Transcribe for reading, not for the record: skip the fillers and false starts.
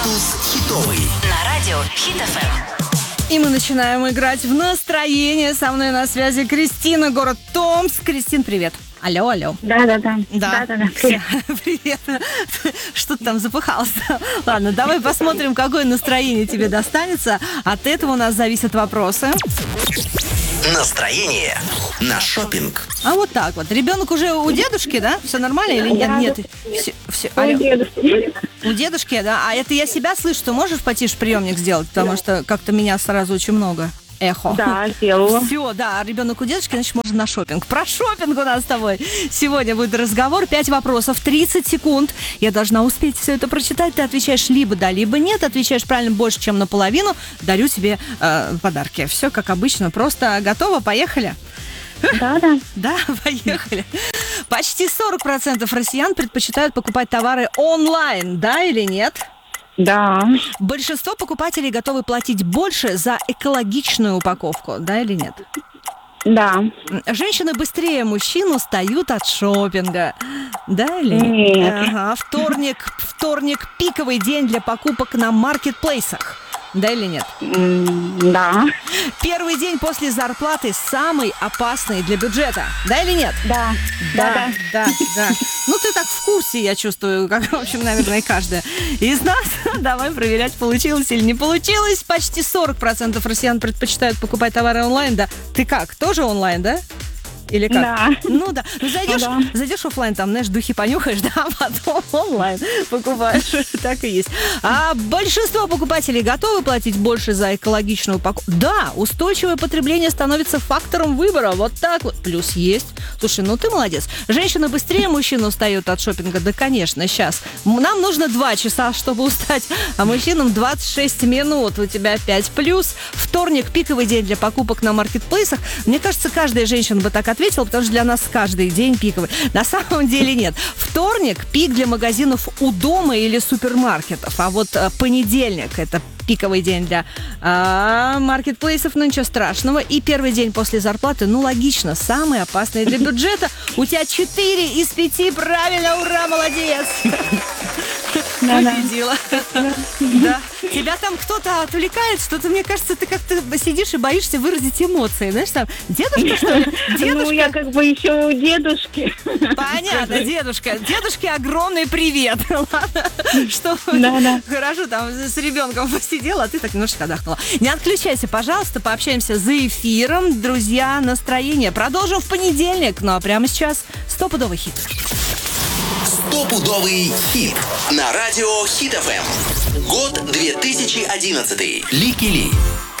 Хитовый. На радио Хит FM. И мы начинаем играть в настроение. Со мной на связи Кристина, город Томск. Кристин, привет. Алло. Да. Привет. Что ты там запыхался? Ладно, давай посмотрим, какое настроение тебе достанется. От этого у нас зависят вопросы. Настроение на шопинг. А вот так вот. Ребенок уже у дедушки, да? Все нормально или нет? Да. Нет. Все. Алло. У дедушки, да? А это я себя слышу. Ты можешь потише приемник сделать? Потому что как-то меня сразу очень много. Эхо. Да, сделала. Все, да, ребенок у дедушки, значит, можно на шопинг. Про шопинг у нас с тобой сегодня будет разговор. 5 вопросов, 30 секунд. Я должна успеть все это прочитать. Ты отвечаешь либо да, либо нет. Отвечаешь правильно больше, чем наполовину. Дарю тебе подарки. Все как обычно. Просто готово? Поехали? Да. Да, поехали. Почти 40% россиян предпочитают покупать товары онлайн. Да или нет? Да. Большинство покупателей готовы платить больше за экологичную упаковку, да или нет? Да. Женщины быстрее мужчин устают от шопинга, да или нет? Нет. Ага. Вторник – пиковый день для покупок на маркетплейсах, да или нет? Да. Первый день после зарплаты самый опасный для бюджета, да или нет? Да. Ну, ты так в курсе, я чувствую, как, в общем, наверное, и каждая из нас. Давай проверять, получилось или не получилось. Почти 40% россиян предпочитают покупать товары онлайн, да? Ты как, тоже онлайн, да? Или как? Да. Ну да. Ну, зайдешь офлайн, там, знаешь, духи понюхаешь, да, а потом онлайн покупаешь. Так и есть. А большинство покупателей готовы платить больше за экологичную упаковку. Да, устойчивое потребление становится фактором выбора. Вот так вот. Плюс есть. Слушай, ну ты молодец. Женщина быстрее мужчин устает от шопинга. Да, конечно, сейчас. Нам нужно 2 часа, чтобы устать, а мужчинам 26 минут. У тебя 5 плюс. Вторник – пиковый день для покупок на маркетплейсах. Мне кажется, каждая женщина бы так ответила, потому что для нас каждый день пиковый. На самом деле нет. Вторник – пик для магазинов у дома или супермаркетов. А вот понедельник – это пиковый день для маркетплейсов, но ничего страшного. И первый день после зарплаты, ну, логично, самый опасный для бюджета. У тебя 4 из 5 правильно, ура, молодец! Победила. Да. Тебя там кто-то отвлекает, что-то, мне кажется, ты как-то сидишь и боишься выразить эмоции. Знаешь, там, дедушка, что ли? Дедушка? Ну, я как бы еще у дедушки. Понятно, дедушка. Дедушке огромный привет. Ладно, что хорошо там с ребенком посидела, а ты так немножко отдохнула. Не отключайся, пожалуйста, пообщаемся за эфиром. Друзья, настроение. Продолжим в понедельник. Ну, а прямо сейчас стопудовый хит. Стопудовый хит на радио Хит FM. Год 2011. Лики Ли.